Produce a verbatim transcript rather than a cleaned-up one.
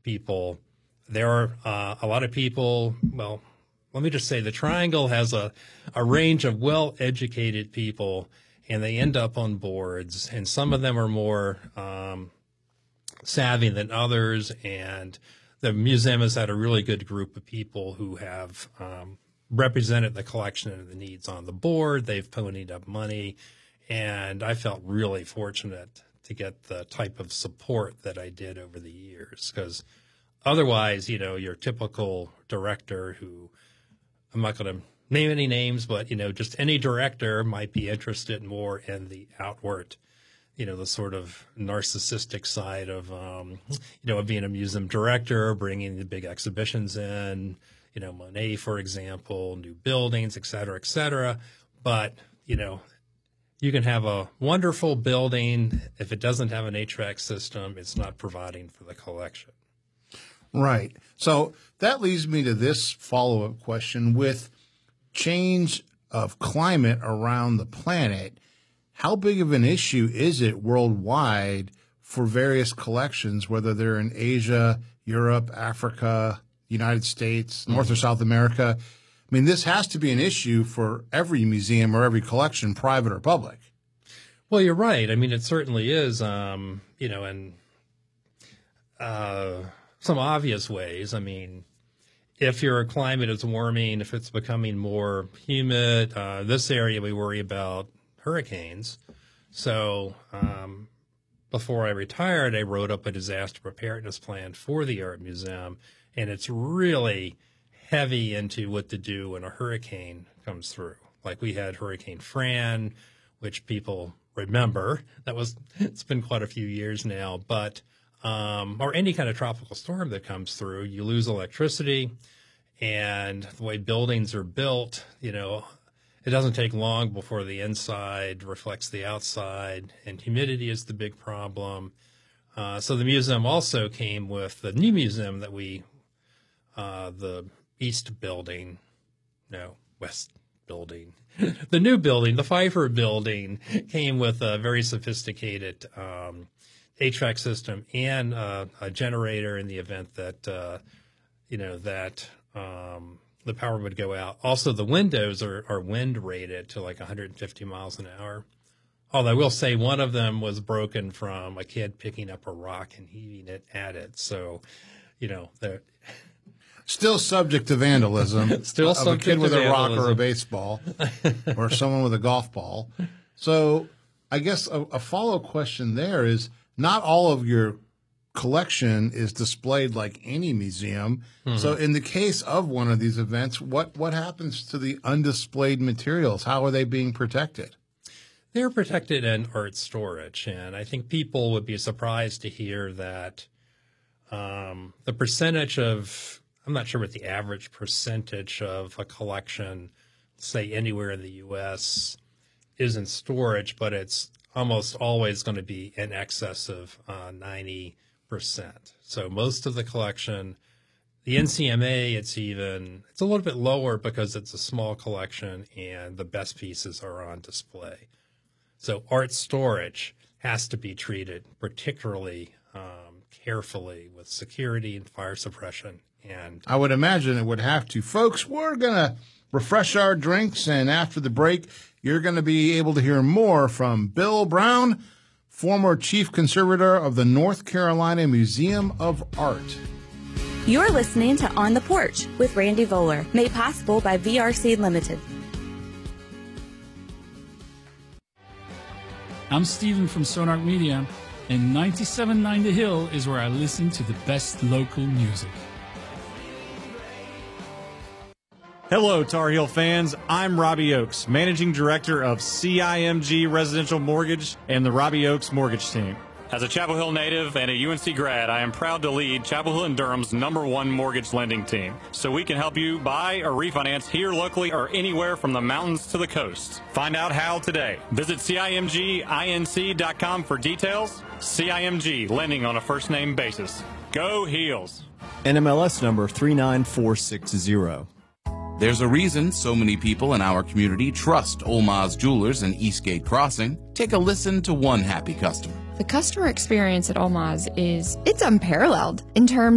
people. There are uh, a lot of people, well, let me just say the Triangle has a, a range of well-educated people, and they end up on boards, and some of them are more um, savvy than others, and the museum has had a really good group of people who have um, represented the collection and the needs on the board. They've ponied up money, and I felt really fortunate to get the type of support that I did over the years, because otherwise, you know, your typical director who, I'm not going to name any names, but, you know, just any director might be interested more in the outward, you know, the sort of narcissistic side of, um, you know, of being a museum director, bringing the big exhibitions in, you know, Monet, for example, new buildings, et cetera, et cetera. But, you know, you can have a wonderful building. If it doesn't have an H V A C system, it's not providing for the collection. Right. So that leads me to this follow-up question. With change of climate around the planet, how big of an issue is it worldwide for various collections, whether they're in Asia, Europe, Africa, United States, North mm-hmm. or South America? I mean, this has to be an issue for every museum or every collection, private or public. Well, you're right. I mean, it certainly is, um, you know, and uh, some obvious ways. I mean, if your climate is warming, if it's becoming more humid, uh, this area we worry about hurricanes. So um, before I retired, I wrote up a disaster preparedness plan for the Art Museum, and it's really heavy into what to do when a hurricane comes through. Like we had Hurricane Fran, which people remember. That was, it's been quite a few years now, but, um, or any kind of tropical storm that comes through, you lose electricity, and the way buildings are built, you know, it doesn't take long before the inside reflects the outside, and humidity is the big problem. Uh, so the museum also came with the new museum that we, uh, the East building, no, West building. The new building, the Pfeiffer building, came with a very sophisticated um, H V A C system and uh, a generator in the event that, uh, you know, that um, the power would go out. Also, the windows are, are wind rated to like one hundred fifty miles an hour. Although I will say one of them was broken from a kid picking up a rock and heaving it at it. So, you know, the still subject to vandalism. Still of subject a kid to with vandalism. a rock or a baseball, or someone with a golf ball. So, I guess a, a follow question there is, not all of your collection is displayed like any museum. Mm-hmm. So, in the case of one of these events, what what happens to the undisplayed materials? How are they being protected? They're protected in art storage, and I think people would be surprised to hear that um, the percentage of, I'm not sure what the average percentage of a collection, say anywhere in the U S, is in storage, but it's almost always going to be in excess of uh, ninety percent. So most of the collection, the N C M A, it's even, it's a little bit lower because it's a small collection and the best pieces are on display. So art storage has to be treated particularly um, carefully with security and fire suppression. And I would imagine it would have to. Folks, we're going to refresh our drinks, and after the break, you're going to be able to hear more from Bill Brown, former chief conservator of the North Carolina Museum of Art. You're listening to On the Porch with Randy Voller, made possible by V R C Limited. I'm Steven from Sonark Media, and ninety-seven point nine The Hill is where I listen to the best local music. Hello, Tar Heel fans. I'm Robbie Oakes, Managing Director of C I M G Residential Mortgage and the Robbie Oakes Mortgage Team. As a Chapel Hill native and a U N C grad, I am proud to lead Chapel Hill and Durham's number one mortgage lending team. So we can help you buy or refinance here locally or anywhere from the mountains to the coast. Find out how today. Visit C I M G inc dot com for details. C I M G, lending on a first name basis. Go Heels. N M L S number three nine four six zero. There's a reason so many people in our community trust Olmaz Jewelers and Eastgate Crossing. Take a listen to one happy customer. The customer experience at Olmaz is, it's unparalleled in terms